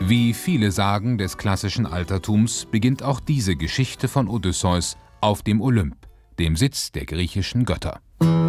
Wie viele Sagen des klassischen Altertums beginnt auch diese Geschichte von Odysseus auf dem Olymp, dem Sitz der griechischen Götter.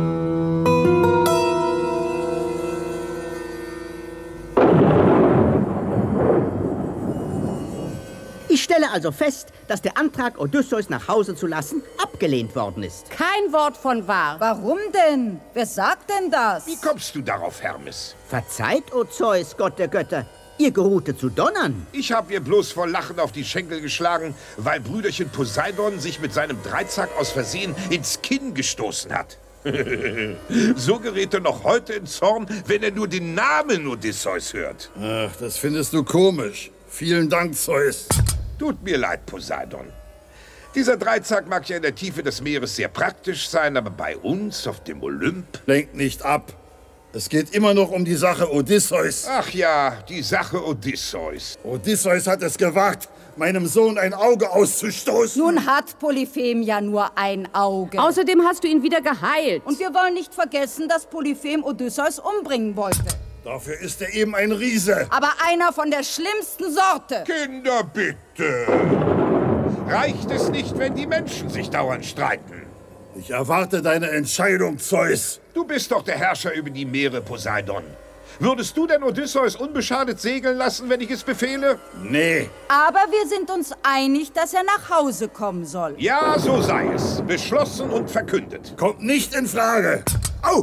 Ich stelle also fest, dass der Antrag, Odysseus nach Hause zu lassen, abgelehnt worden ist. Kein Wort von wahr. Warum denn? Wer sagt denn das? Wie kommst du darauf, Hermes? Verzeiht, O Zeus, Gott der Götter, ihr geruhte zu donnern. Ich habe ihr bloß vor Lachen auf die Schenkel geschlagen, weil Brüderchen Poseidon sich mit seinem Dreizack aus Versehen ins Kinn gestoßen hat. So gerät er noch heute in Zorn, wenn er nur den Namen Odysseus hört. Ach, das findest du komisch. Vielen Dank, Zeus. Tut mir leid, Poseidon. Dieser Dreizack mag ja in der Tiefe des Meeres sehr praktisch sein, aber bei uns auf dem Olymp... Lenkt nicht ab. Es geht immer noch um die Sache Odysseus. Ach ja, die Sache Odysseus. Odysseus hat es gewagt, meinem Sohn ein Auge auszustoßen. Nun hat Polyphem ja nur ein Auge. Außerdem hast du ihn wieder geheilt. Und wir wollen nicht vergessen, dass Polyphem Odysseus umbringen wollte. Dafür ist er eben ein Riese. Aber einer von der schlimmsten Sorte. Kinder, bitte. Reicht es nicht, wenn die Menschen sich dauernd streiten? Ich erwarte deine Entscheidung, Zeus. Du bist doch der Herrscher über die Meere, Poseidon. Würdest du denn Odysseus unbeschadet segeln lassen, wenn ich es befehle? Nee. Aber wir sind uns einig, dass er nach Hause kommen soll. Ja, so sei es. Beschlossen und verkündet. Kommt nicht in Frage. Au!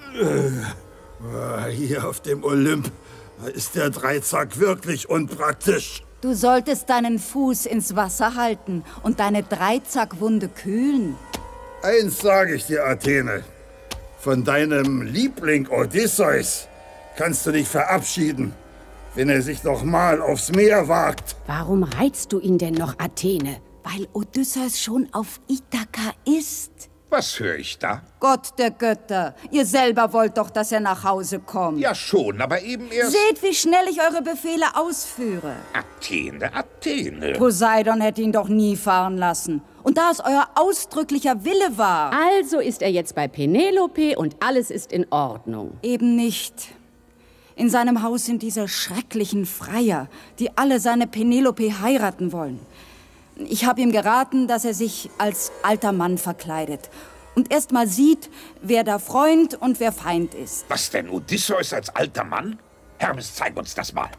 Hier auf dem Olymp ist der Dreizack wirklich unpraktisch. Du solltest deinen Fuß ins Wasser halten und deine Dreizackwunde kühlen. Eins sage ich dir, Athene. Von deinem Liebling Odysseus kannst du dich verabschieden, wenn er sich noch mal aufs Meer wagt. Warum reizt du ihn denn noch, Athene? Weil Odysseus schon auf Ithaka ist. Was höre ich da? Gott der Götter, ihr selber wollt doch, dass er nach Hause kommt. Ja schon, aber eben erst... Seht, wie schnell ich eure Befehle ausführe. Athene. Poseidon hätte ihn doch nie fahren lassen. Und da es euer ausdrücklicher Wille war... Also ist er jetzt bei Penelope und alles ist in Ordnung. Eben nicht. In seinem Haus sind diese schrecklichen Freier, die alle seine Penelope heiraten wollen. Ich habe ihm geraten, dass er sich als alter Mann verkleidet und erst mal sieht, wer da Freund und wer Feind ist. Was denn, Odysseus als alter Mann? Hermes, zeig uns das mal.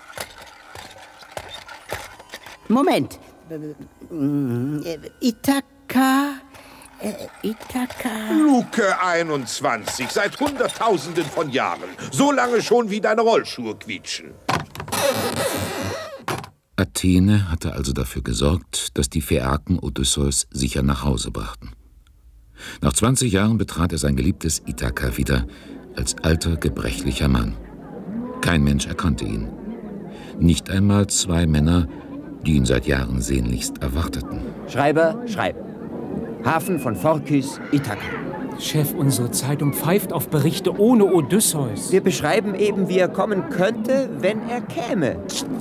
Moment. Ithaka... Luke 21, seit Hunderttausenden von Jahren. So lange schon, wie deine Rollschuhe quietschen. Athene hatte also dafür gesorgt, dass die Phäaken Odysseus sicher nach Hause brachten. Nach 20 Jahren betrat er sein geliebtes Ithaka wieder, als alter, gebrechlicher Mann. Kein Mensch erkannte ihn. Nicht einmal zwei Männer, die ihn seit Jahren sehnlichst erwarteten. Schreiber, schreib. Hafen von Phorkys, Ithaka. Chef, unsere Zeitung pfeift auf Berichte ohne Odysseus. Wir beschreiben eben, wie er kommen könnte, wenn er käme.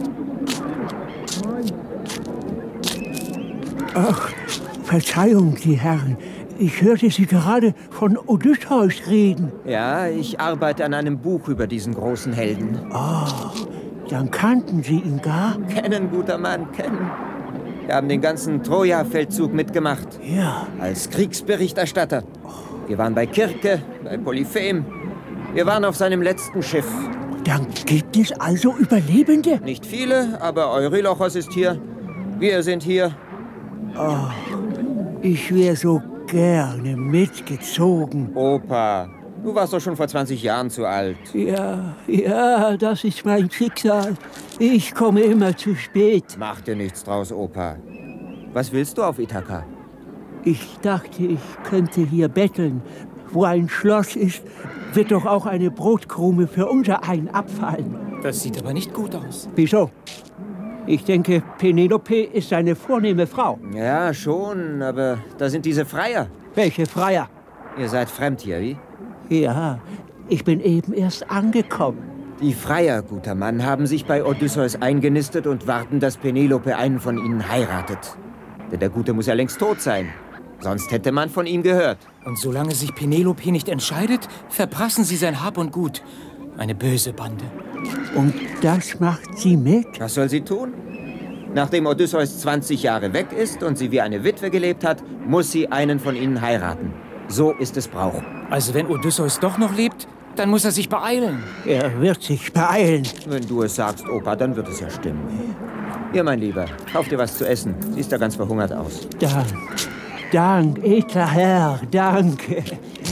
Ach, Verzeihung, die Herren. Ich hörte Sie gerade von Odysseus reden. Ja, ich arbeite an einem Buch über diesen großen Helden. Oh, dann kannten Sie ihn gar? Kennen, guter Mann, kennen. Wir haben den ganzen Troja-Feldzug mitgemacht. Ja. Als Kriegsberichterstatter. Wir waren bei Kirke, bei Polyphem. Wir waren auf seinem letzten Schiff. Dann gibt es also Überlebende? Nicht viele, aber Eurylochos ist hier. Wir sind hier. Oh, ich wäre so gerne mitgezogen. Opa, du warst doch schon vor 20 Jahren zu alt. Ja, das ist mein Schicksal. Ich komme immer zu spät. Mach dir nichts draus, Opa. Was willst du auf Ithaka? Ich dachte, ich könnte hier betteln. Wo ein Schloss ist, wird doch auch eine Brotkrume für unser einen abfallen. Das sieht aber nicht gut aus. Wieso? Ich denke, Penelope ist eine vornehme Frau. Ja, schon, aber da sind diese Freier. Welche Freier? Ihr seid fremd hier, wie? Ja, ich bin eben erst angekommen. Die Freier, guter Mann, haben sich bei Odysseus eingenistet und warten, dass Penelope einen von ihnen heiratet. Denn der Gute muss ja längst tot sein. Sonst hätte man von ihm gehört. Und solange sich Penelope nicht entscheidet, verprassen sie sein Hab und Gut. Eine böse Bande. Und das macht sie mit? Was soll sie tun? Nachdem Odysseus 20 Jahre weg ist und sie wie eine Witwe gelebt hat, muss sie einen von ihnen heiraten. So ist es Brauch. Also wenn Odysseus doch noch lebt, dann muss er sich beeilen. Er wird sich beeilen. Wenn du es sagst, Opa, dann wird es ja stimmen. Hier, mein Lieber, kauf dir was zu essen. Siehst da ganz verhungert aus. Dank, edler Herr, danke.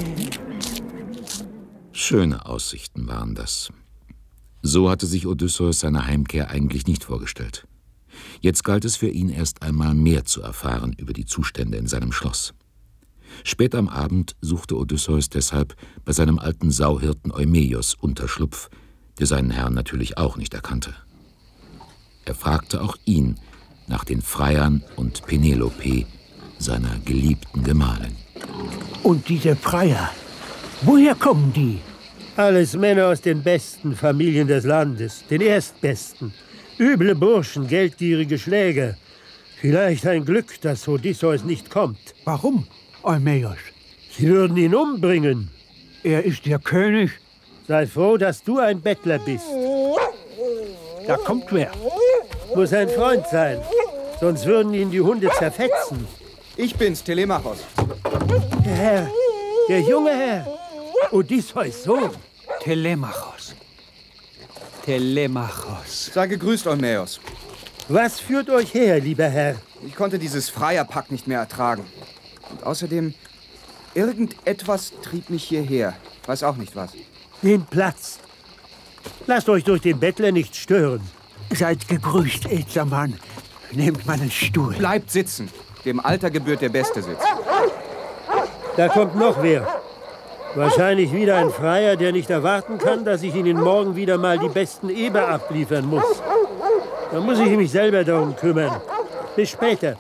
Schöne Aussichten waren das. So hatte sich Odysseus seine Heimkehr eigentlich nicht vorgestellt. Jetzt galt es für ihn erst einmal mehr zu erfahren über die Zustände in seinem Schloss. Spät am Abend suchte Odysseus deshalb bei seinem alten Sauhirten Eumaios Unterschlupf, der seinen Herrn natürlich auch nicht erkannte. Er fragte auch ihn nach den Freiern und Penelope, seiner geliebten Gemahlin. Und diese Freier, woher kommen die? Alles Männer aus den besten Familien des Landes, den erstbesten. Üble Burschen, geldgierige Schläger. Vielleicht ein Glück, dass Odysseus nicht kommt. Warum, Eumaios? Sie würden ihn umbringen. Er ist der König. Sei froh, dass du ein Bettler bist. Da kommt wer. Muss ein Freund sein, sonst würden ihn die Hunde zerfetzen. Ich bin's, Telemachos. Der Herr, der junge Herr, Odysseus' Sohn. Telemachos. Telemachos. Sei gegrüßt, Eumaios. Was führt euch her, lieber Herr? Ich konnte dieses Freierpack nicht mehr ertragen. Und außerdem, irgendetwas trieb mich hierher. Weiß auch nicht was. Nehmt Platz. Lasst euch durch den Bettler nicht stören. Seid gegrüßt, edler Mann. Nehmt meinen Stuhl. Bleibt sitzen. Dem Alter gebührt der beste Sitz. Da kommt noch wer. Wahrscheinlich wieder ein Freier, der nicht erwarten kann, dass ich Ihnen morgen wieder mal die besten Eber abliefern muss. Da muss ich mich selber darum kümmern. Bis später.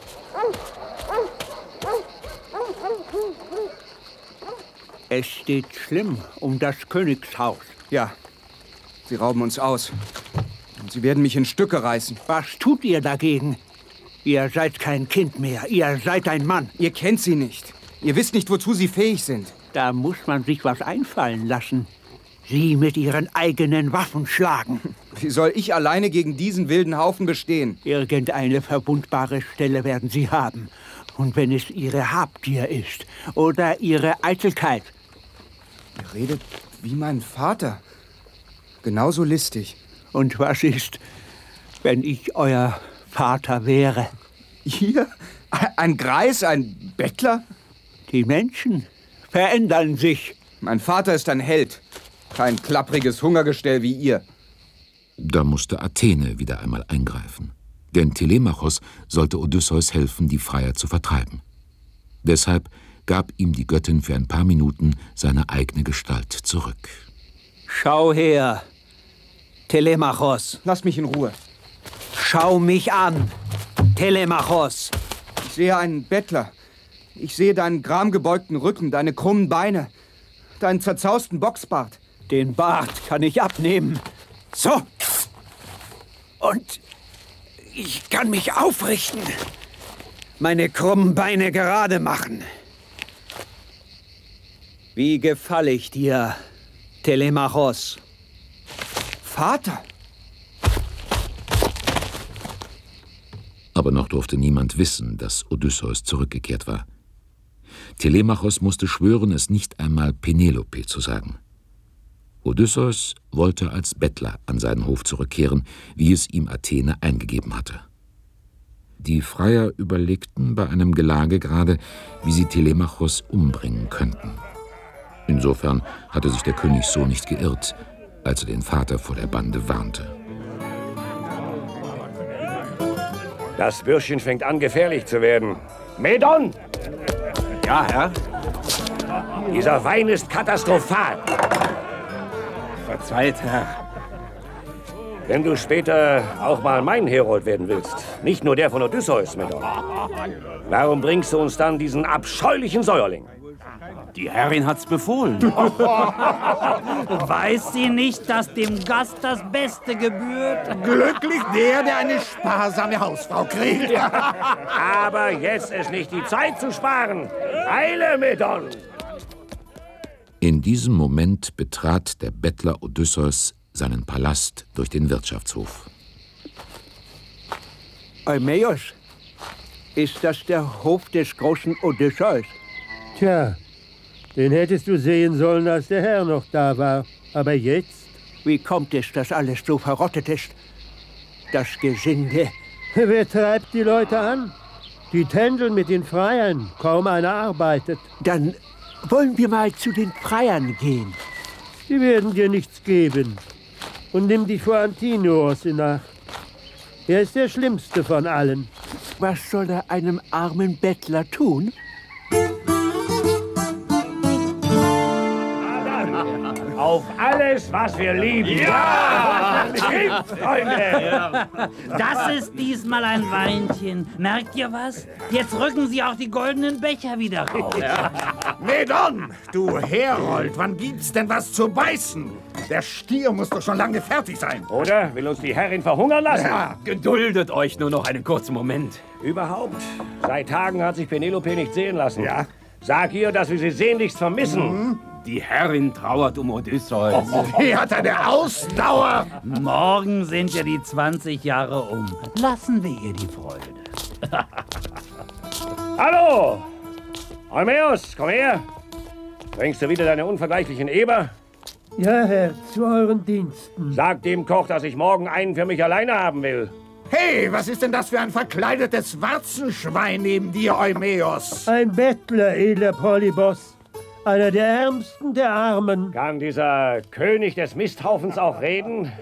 Es steht schlimm um das Königshaus. Ja, sie rauben uns aus. Und sie werden mich in Stücke reißen. Was tut ihr dagegen? Ihr seid kein Kind mehr. Ihr seid ein Mann. Ihr kennt sie nicht. Ihr wisst nicht, wozu sie fähig sind. Da muss man sich was einfallen lassen. Sie mit ihren eigenen Waffen schlagen. Wie soll ich alleine gegen diesen wilden Haufen bestehen? Irgendeine verwundbare Stelle werden sie haben. Und wenn es ihre Habgier ist oder ihre Eitelkeit. Ihr redet wie mein Vater. Genauso listig. Und was ist, wenn ich euer Vater wäre? Ihr? Ein Greis, ein Bettler? Die Menschen verändern sich. Mein Vater ist ein Held. Kein klappriges Hungergestell wie ihr. Da musste Athene wieder einmal eingreifen. Denn Telemachos sollte Odysseus helfen, die Freier zu vertreiben. Deshalb gab ihm die Göttin für ein paar Minuten seine eigene Gestalt zurück. Schau her, Telemachos. Lass mich in Ruhe. Schau mich an, Telemachos. Ich sehe einen Bettler. Ich sehe deinen gramgebeugten Rücken, deine krummen Beine, deinen zerzausten Boxbart. Den Bart kann ich abnehmen. So. Und ich kann mich aufrichten. Meine krummen Beine gerade machen. Wie gefalle ich dir, Telemachos? Vater! Aber noch durfte niemand wissen, dass Odysseus zurückgekehrt war. Telemachos musste schwören, es nicht einmal Penelope zu sagen. Odysseus wollte als Bettler an seinen Hof zurückkehren, wie es ihm Athene eingegeben hatte. Die Freier überlegten bei einem Gelage gerade, wie sie Telemachos umbringen könnten. Insofern hatte sich der König so nicht geirrt, als er den Vater vor der Bande warnte. Das Bürschchen fängt an, gefährlich zu werden. Medon! Ja, Herr? Dieser Wein ist katastrophal. Verzeiht, Herr. Wenn du später auch mal mein Herold werden willst, nicht nur der von Odysseus, Medon, warum bringst du uns dann diesen abscheulichen Säuerling? Die Herrin hat's befohlen. Weiß sie nicht, dass dem Gast das Beste gebührt? Glücklich der eine sparsame Hausfrau kriegt. Aber jetzt ist nicht die Zeit zu sparen. Eile, Medon! In diesem Moment betrat der Bettler Odysseus seinen Palast durch den Wirtschaftshof. Eumäos, ist das der Hof des großen Odysseus? Tja, den hättest du sehen sollen, als der Herr noch da war. Aber jetzt? Wie kommt es, dass alles so verrottet ist? Das Gesinde. Wer treibt die Leute an? Die tändeln mit den Freiern. Kaum einer arbeitet. Dann wollen wir mal zu den Freiern gehen. Die werden dir nichts geben. Und nimm dich vor Antinoos in Acht. Er ist der Schlimmste von allen. Was soll er einem armen Bettler tun? Auf alles, was wir lieben. Ja! Freunde! Das ist diesmal ein Weinchen. Merkt ihr was? Jetzt rücken sie auch die goldenen Becher wieder raus. Medon, du Herold, wann gibt's denn was zu beißen? Der Stier muss doch schon lange fertig sein. Oder will uns die Herrin verhungern lassen? Ja. Geduldet euch nur noch einen kurzen Moment. Überhaupt. Seit Tagen hat sich Penelope nicht sehen lassen. Ja. Sag ihr, dass wir sie sehnlichst vermissen. Die Herrin trauert um Odysseus. Die hat eine Ausdauer. Morgen sind ja die 20 Jahre um. Lassen wir ihr die Freude. Hallo! Eumäos, komm her. Bringst du wieder deine unvergleichlichen Eber? Ja, Herr, zu euren Diensten. Sag dem Koch, dass ich morgen einen für mich alleine haben will. Hey, was ist denn das für ein verkleidetes Warzenschwein neben dir, Eumäos? Ein Bettler, edler Polybos. Einer der Ärmsten der Armen. Kann dieser König des Misthaufens auch reden?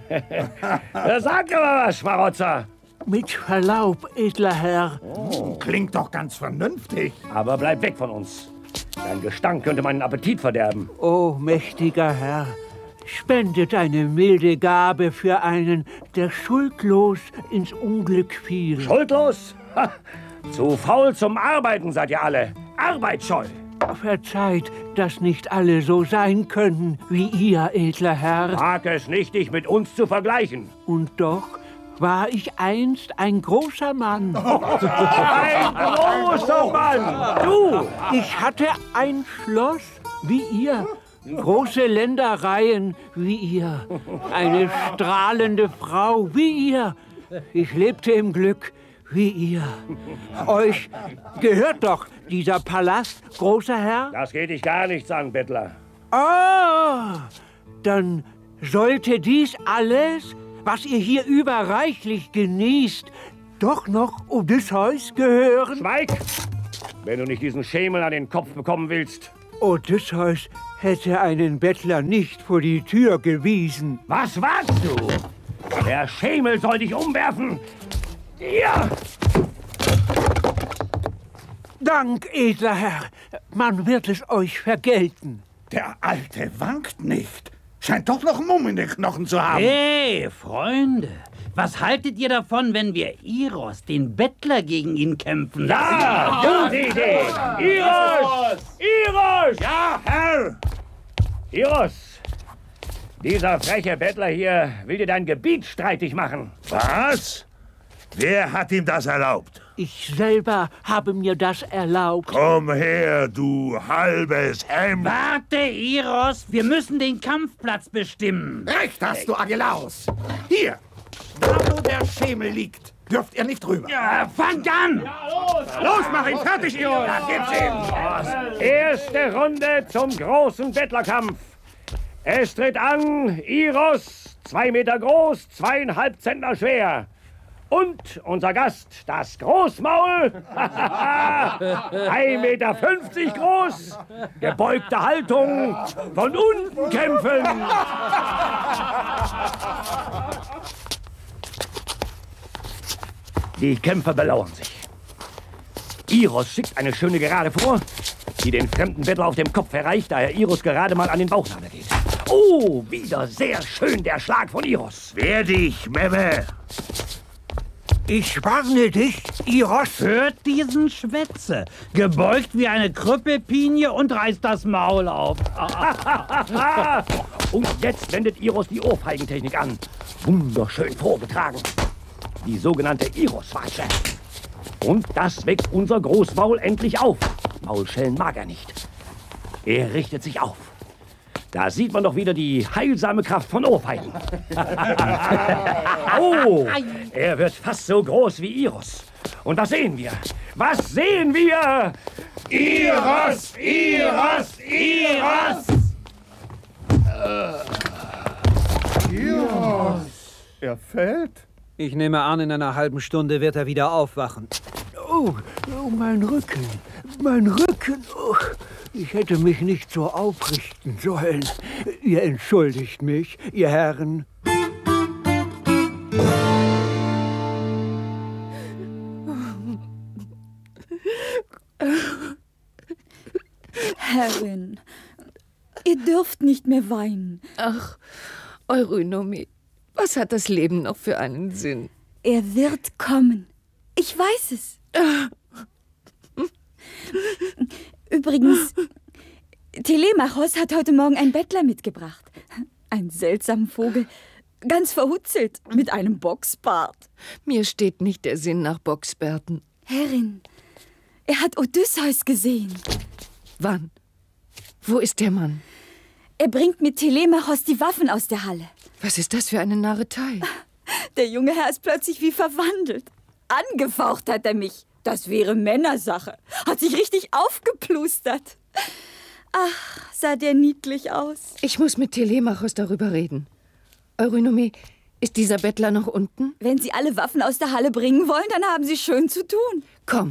Sag aber was, Schmarotzer. Mit Verlaub, edler Herr. Klingt doch ganz vernünftig. Aber bleib weg von uns. Dein Gestank könnte meinen Appetit verderben. Oh, mächtiger Herr, spendet eine milde Gabe für einen, der schuldlos ins Unglück fiel. Schuldlos? Ha, zu faul zum Arbeiten seid ihr alle. Arbeitsscheu. Verzeiht, dass nicht alle so sein können wie ihr, edler Herr. Mag es nicht, dich mit uns zu vergleichen. Und doch war ich einst ein großer Mann. Ein großer Mann! Du! Ich hatte ein Schloss wie ihr, große Ländereien wie ihr, eine strahlende Frau wie ihr. Ich lebte im Glück wie ihr. Euch gehört doch dieser Palast, großer Herr? Das geht dich gar nichts an, Bettler. Ah, dann sollte dies alles, was ihr hier überreichlich genießt, doch noch Odysseus gehören? Schweig! Wenn du nicht diesen Schemel an den Kopf bekommen willst. Odysseus hätte einen Bettler nicht vor die Tür gewiesen. Was wagst du? Der Schemel soll dich umwerfen. Ja! Dank, edler Herr. Man wird es euch vergelten. Der Alte wankt nicht. Scheint doch noch Mumm in den Knochen zu haben. Hey, Freunde, was haltet ihr davon, wenn wir Iros, den Bettler, gegen ihn kämpfen lassen? Ja, gute Idee! Iros! Iros! Ja, Herr! Iros! Dieser freche Bettler hier will dir dein Gebiet streitig machen. Was? Wer hat ihm das erlaubt? Ich selber habe mir das erlaubt. Komm her, du halbes Hemd. Warte, Iros, wir müssen den Kampfplatz bestimmen. Recht hast du, Agelaus. Hier, da wo der Schemel liegt, dürft ihr nicht rüber. Ja, fangt an! Ja, los, mach ihn fertig, Iros. Da gibt's ihn. Erste Runde zum großen Bettlerkampf. Es tritt an Iros, 2 Meter groß, 2,5 Zentner schwer. Und unser Gast, das Großmaul, 1,50 Meter groß, gebeugte Haltung, von unten kämpfen. Die Kämpfer belauern sich. Iros schickt eine schöne Gerade vor, die den fremden Bettler auf dem Kopf erreicht, da er Iros gerade mal an den Bauchnabel geht. Oh, wieder sehr schön der Schlag von Iros. Wehr dich, Memme. Ich warne dich, Iros. Hört diesen Schwätze. Gebeugt wie eine Krüppelpinie und reißt das Maul auf. Und jetzt wendet Iros die Ohrfeigentechnik an. Wunderschön vorgetragen. Die sogenannte Iros-Watsche. Und das weckt unser Großmaul endlich auf. Maulschellen mag er nicht. Er richtet sich auf. Da sieht man doch wieder die heilsame Kraft von Ohrfeigen. Oh, er wird fast so groß wie Iros. Und was sehen wir? Was sehen wir? Iros! Iros! Iros! Iros! Er fällt? Ich nehme an, in einer halben Stunde wird er wieder aufwachen. Oh, mein Rücken, mein Rücken. Oh, ich hätte mich nicht so aufrichten sollen. Ihr entschuldigt mich, ihr Herren. Herrin, ihr dürft nicht mehr weinen. Ach, Eurynome, was hat das Leben noch für einen Sinn? Er wird kommen. Ich weiß es. Übrigens, Telemachos hat heute Morgen einen Bettler mitgebracht. Einen seltsamen Vogel, ganz verhutzelt, mit einem Boxbart. Mir steht nicht der Sinn nach Boxbärten. Herrin, er hat Odysseus gesehen. Wann? Wo ist der Mann? Er bringt mit Telemachos die Waffen aus der Halle. Was ist das für eine Narretei? Der junge Herr ist plötzlich wie verwandelt. Angefaucht hat er mich. Das wäre Männersache. Hat sich richtig aufgeplustert. Ach, sah der niedlich aus. Ich muss mit Telemachos darüber reden. Eurynome, ist dieser Bettler noch unten? Wenn Sie alle Waffen aus der Halle bringen wollen, dann haben Sie schön zu tun. Komm.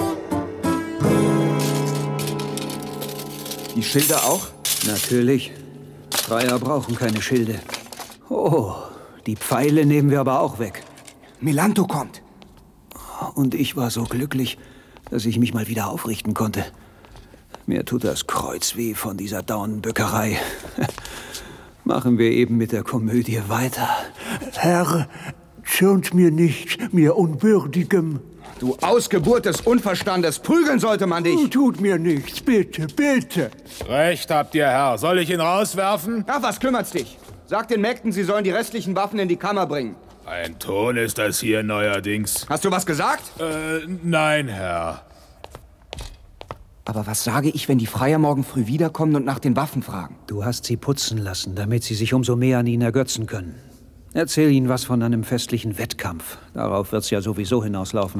Die Schilde auch? Natürlich. Freier brauchen keine Schilde. Oh, die Pfeile nehmen wir aber auch weg. Melanto kommt. Und ich war so glücklich, dass ich mich mal wieder aufrichten konnte. Mir tut das Kreuz weh von dieser Daunenböckerei. Machen wir eben mit der Komödie weiter. Herr, zürnt mir nicht, mir Unwürdigem. Du Ausgeburt des Unverstandes, prügeln sollte man dich. Tut mir nichts, bitte, bitte. Recht habt ihr, Herr. Soll ich ihn rauswerfen? Ach, was kümmert's dich? Sag den Mägden, sie sollen die restlichen Waffen in die Kammer bringen. Ein Ton ist das hier neuerdings. Hast du was gesagt? Nein, Herr. Aber was sage ich, wenn die Freier morgen früh wiederkommen und nach den Waffen fragen? Du hast sie putzen lassen, damit sie sich umso mehr an ihn ergötzen können. Erzähl ihnen was von einem festlichen Wettkampf. Darauf wird's ja sowieso hinauslaufen.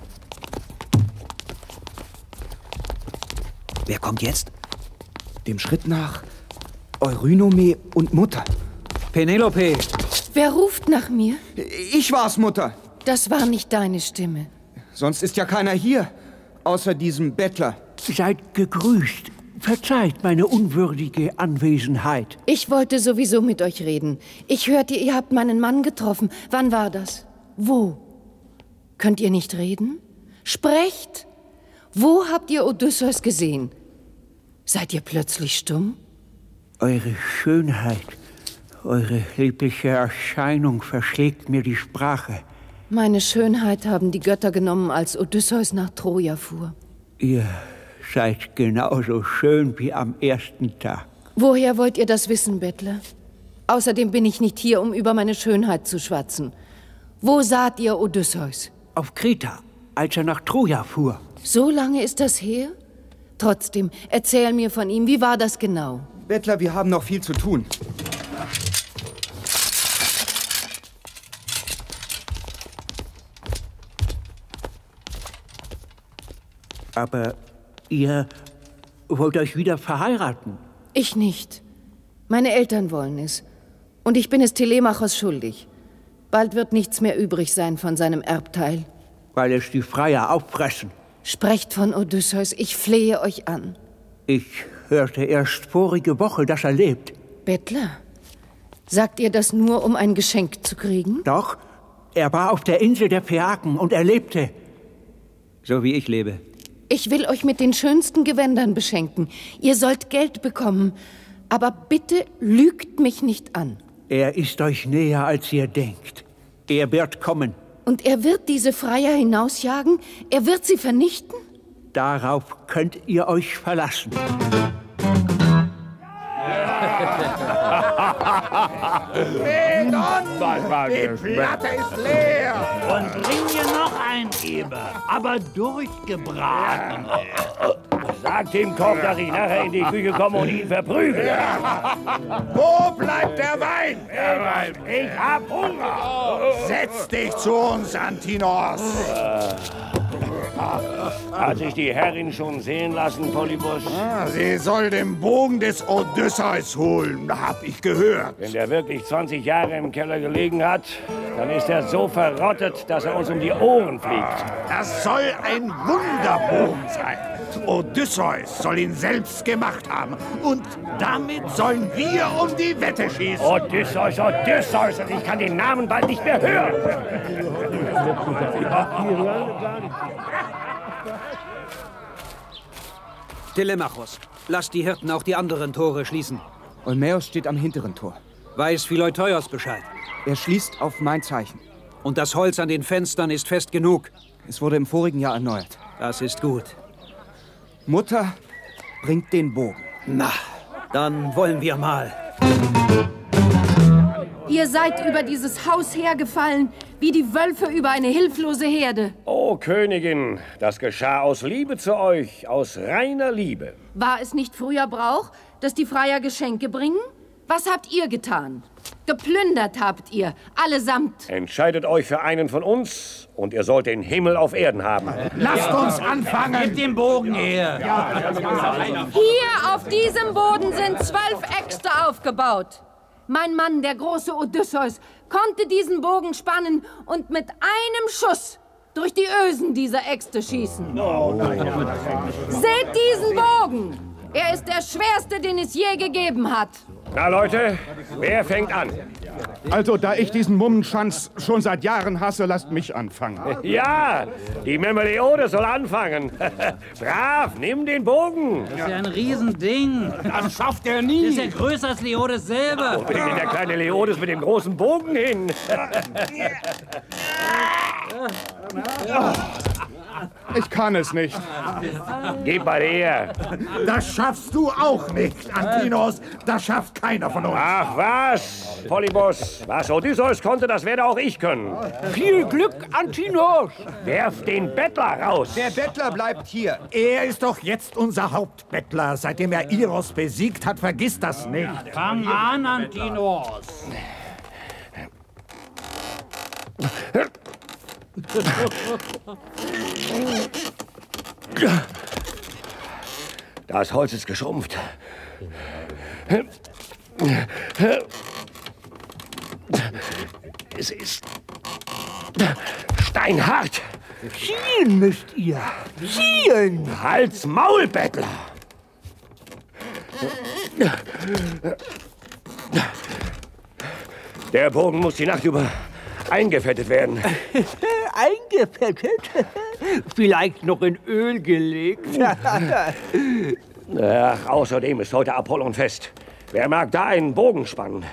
Wer kommt jetzt? Dem Schritt nach Eurynome und Mutter. Penelope! Wer ruft nach mir? Ich war's, Mutter. Das war nicht deine Stimme. Sonst ist ja keiner hier, außer diesem Bettler. Seid gegrüßt. Verzeiht meine unwürdige Anwesenheit. Ich wollte sowieso mit euch reden. Ich hörte, ihr habt meinen Mann getroffen. Wann war das? Wo? Könnt ihr nicht reden? Sprecht! Wo habt ihr Odysseus gesehen? Seid ihr plötzlich stumm? Eure Schönheit, eure liebliche Erscheinung verschlägt mir die Sprache. Meine Schönheit haben die Götter genommen, als Odysseus nach Troja fuhr. Ihr seid genauso schön wie am ersten Tag. Woher wollt ihr das wissen, Bettler? Außerdem bin ich nicht hier, um über meine Schönheit zu schwatzen. Wo saht ihr Odysseus? Auf Kreta, als er nach Troja fuhr. So lange ist das her? Trotzdem, erzähl mir von ihm. Wie war das genau? Bettler, wir haben noch viel zu tun. Aber ihr wollt euch wieder verheiraten? Ich nicht. Meine Eltern wollen es. Und ich bin es Telemachos schuldig. Bald wird nichts mehr übrig sein von seinem Erbteil. Weil es die Freier auffressen. Sprecht von Odysseus, ich flehe euch an. Ich hörte erst vorige Woche, dass er lebt. Bettler, sagt ihr das nur, um ein Geschenk zu kriegen? Doch, er war auf der Insel der Phäaken und er lebte. So wie ich lebe. Ich will euch mit den schönsten Gewändern beschenken. Ihr sollt Geld bekommen. Aber bitte lügt mich nicht an. Er ist euch näher, als ihr denkt. Er wird kommen. Und er wird diese Freier hinausjagen? Er wird sie vernichten? Darauf könnt ihr euch verlassen. Hedon! Die Platte ist leer! Und bring mir noch ein Eber, aber durchgebraten. Sagt dem Koch, dass ich nachher in die Küche komme und ihn verprügle. Wo bleibt der Wein? Ich hab Hunger. Setz dich zu uns, Antinos. Hat sich die Herrin schon sehen lassen, Polybos? Sie soll den Bogen des Odysseus holen, hab ich gehört. Wenn der wirklich 20 Jahre im Keller gelegen hat, dann ist er so verrottet, dass er uns um die Ohren fliegt. Das soll ein Wunderbogen sein. Odysseus soll ihn selbst gemacht haben. Und damit sollen wir um die Wette schießen. Odysseus, Odysseus! Und ich kann den Namen bald nicht mehr hören. Telemachos, lass die Hirten auch die anderen Tore schließen. Olmeos steht am hinteren Tor. Weiß Phileuteios Bescheid? Er schließt auf mein Zeichen. Und das Holz an den Fenstern ist fest genug? Es wurde im vorigen Jahr erneuert. Das ist gut. Mutter bringt den Bogen. Na, dann wollen wir mal. Ihr seid über dieses Haus hergefallen, wie die Wölfe über eine hilflose Herde. Oh, Königin, das geschah aus Liebe zu euch, aus reiner Liebe. War es nicht früher Brauch, dass die Freier Geschenke bringen? Was habt ihr getan? Geplündert habt ihr, allesamt. Entscheidet euch für einen von uns und ihr sollt den Himmel auf Erden haben. Lasst uns anfangen. Gib den Bogen her. Hier auf diesem Boden sind 12 Äxte aufgebaut. Mein Mann, der große Odysseus, konnte diesen Bogen spannen und mit einem Schuss durch die Ösen dieser Äxte schießen. Seht diesen Bogen! Er ist der schwerste, den es je gegeben hat. Na Leute, wer fängt an? Also, da ich diesen Mummenschanz schon seit Jahren hasse, lasst mich anfangen. Ja, die Memeleode soll anfangen. Brav, nimm den Bogen. Das ist ja ein Riesending. Das schafft er nie. Das ist ja größer als Leodes selber. Wo bringt denn der kleine Leodes mit dem großen Bogen hin? Ich kann es nicht. Gib mal her. Das schaffst du auch nicht, Antinos. Das schafft keiner von uns. Ach was, Polybos. Was Odysseus konnte, das werde auch ich können. Viel Glück, Antinos. Werft den Bettler raus. Der Bettler bleibt hier. Er ist doch jetzt unser Hauptbettler. Seitdem er Iros besiegt hat, vergiss das nicht. Fang an, Antinos. Das Holz ist geschrumpft. Es ist steinhart. Ziehen müsst ihr. Ziehen! Halt's Maul, Bettler! Der Bogen muss die Nacht über eingefettet werden. Eingefettet? Vielleicht noch in Öl gelegt? Ach, außerdem ist heute Apollonfest. Wer mag da einen Bogen spannen?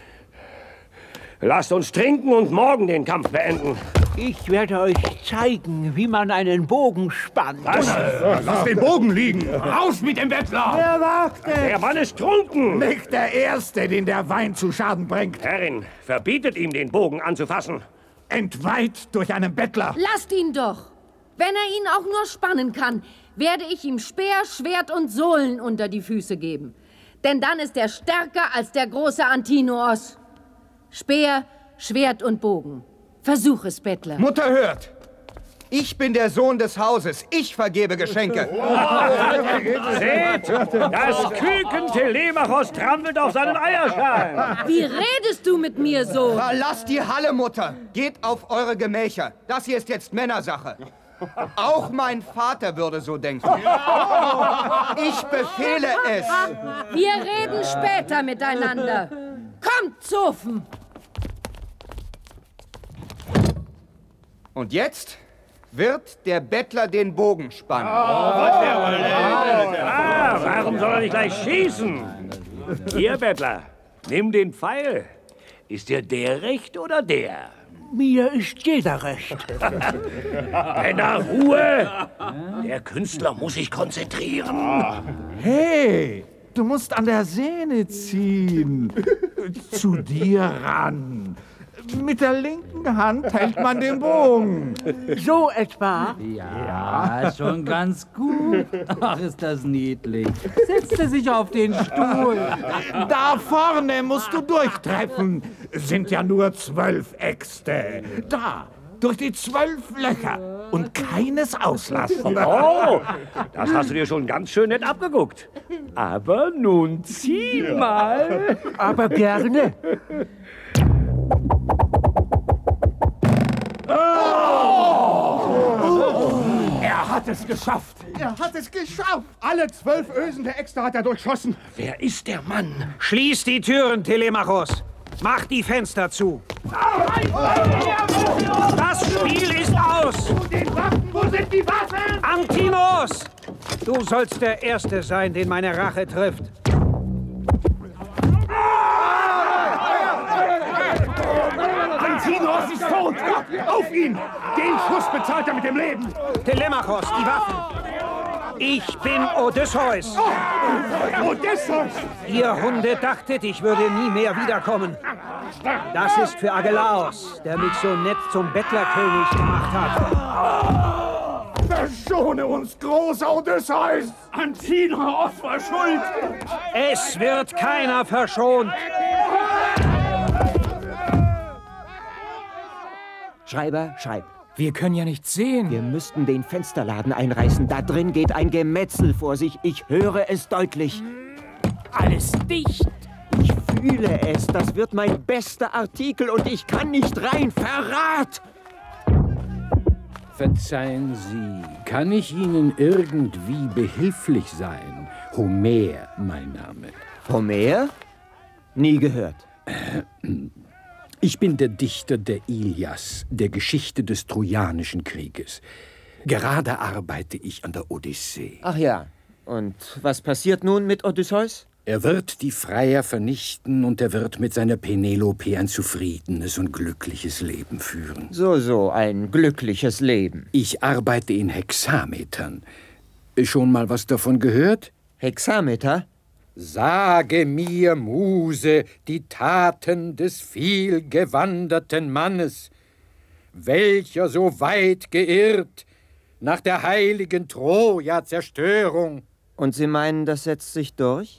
Lasst uns trinken und morgen den Kampf beenden. Ich werde euch zeigen, wie man einen Bogen spannt. Was? Lass den Bogen liegen. Raus mit dem Bettler! Wer wagt es? Der Mann ist trunken! Nicht der Erste, den der Wein zu Schaden bringt. Herrin, verbietet ihm, den Bogen anzufassen. Entweiht durch einen Bettler. Lasst ihn doch! Wenn er ihn auch nur spannen kann, werde ich ihm Speer, Schwert und Sohlen unter die Füße geben. Denn dann ist er stärker als der große Antinos. Speer, Schwert und Bogen. Versuch es, Bettler. Mutter hört! Ich bin der Sohn des Hauses. Ich vergebe Geschenke. Seht, das Küken Telemachos trampelt auf seinen Eierschalen. Wie redest du mit mir so? Verlasst die Halle, Mutter. Geht auf eure Gemächer. Das hier ist jetzt Männersache. Auch mein Vater würde so denken. Ich befehle es. Wir reden später miteinander. Kommt, Zofen! Und jetzt wird der Bettler den Bogen spannen. Warum soll er nicht gleich schießen? Hier, Bettler, nimm den Pfeil. Ist dir der recht oder der? Mir ist jeder recht. Männer, Ruhe! Der Künstler muss sich konzentrieren. Hey, du musst an der Sehne ziehen. Zu dir ran. Mit der linken Hand hält man den Bogen. So etwa? Ja, schon ganz gut. Ach, ist das niedlich. Setzt er sich auf den Stuhl. Da vorne musst du durchtreffen. Sind ja nur 12 Äxte. Da, durch die 12 Löcher. Und keines auslassen. Oh, das hast du dir schon ganz schön nett abgeguckt. Aber nun zieh mal. Aber gerne. Er hat es geschafft. Er hat es geschafft. Alle 12 Ösen der Äxte hat er durchschossen. Wer ist der Mann? Schließ die Türen, Telemachos. Mach die Fenster zu. Das Spiel ist aus. Wo sind die Waffen? Antinos! Du sollst der Erste sein, den meine Rache trifft. Antinos ist tot. Auf ihn. Den Schuss bezahlt er mit dem Leben. Telemachos, die Waffen. Ich bin Odysseus. Odysseus! Ihr Hunde dachtet, ich würde nie mehr wiederkommen. Das ist für Agelaos, der mich so nett zum Bettlerkönig gemacht hat. Verschone uns, großer Odysseus! Antinos war schuld! Es wird keiner verschont. Schreiber, schreib. Wir können ja nichts sehen. Wir müssten den Fensterladen einreißen. Da drin geht ein Gemetzel vor sich. Ich höre es deutlich. Alles dicht. Ich fühle es. Das wird mein bester Artikel und ich kann nicht rein. Verrat! Verzeihen Sie, kann ich Ihnen irgendwie behilflich sein? Homer, mein Name. Homer? Nie gehört. Ich bin der Dichter der Ilias, der Geschichte des Trojanischen Krieges. Gerade arbeite ich an der Odyssee. Ach ja. Und was passiert nun mit Odysseus? Er wird die Freier vernichten und er wird mit seiner Penelope ein zufriedenes und glückliches Leben führen. So, ein glückliches Leben. Ich arbeite in Hexametern. Schon mal was davon gehört? Hexameter? Sage mir, Muse, die Taten des vielgewanderten Mannes, welcher so weit geirrt nach der heiligen Troja-Zerstörung. Und Sie meinen, das setzt sich durch?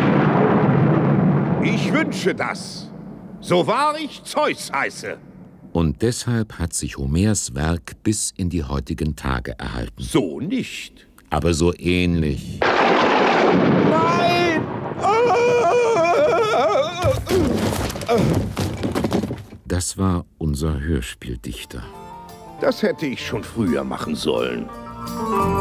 Ich wünsche das, so wahr ich Zeus heiße. Und deshalb hat sich Homers Werk bis in die heutigen Tage erhalten. So nicht. Aber so ähnlich. Nein! Das war unser Hörspieldichter. Das hätte ich schon früher machen sollen.